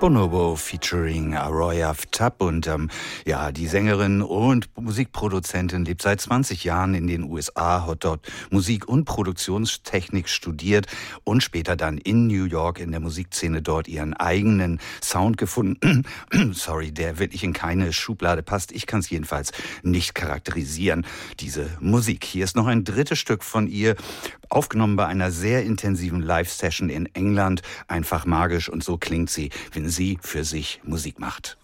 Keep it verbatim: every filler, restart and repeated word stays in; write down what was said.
Bonobo featuring Aroya Tab und ähm, ja, die Sängerin und Musikproduzentin lebt seit zwanzig Jahren in den U S A, hat dort Musik- und Produktionstechnik studiert und später dann in New York in der Musikszene dort ihren eigenen Sound gefunden. Sorry, der wirklich in keine Schublade passt. Ich kann es jedenfalls nicht charakterisieren, diese Musik. Hier ist noch ein drittes Stück von ihr, aufgenommen bei einer sehr intensiven Live-Session in England. Einfach magisch und so klingt sie, wenn sie für sich Musik macht.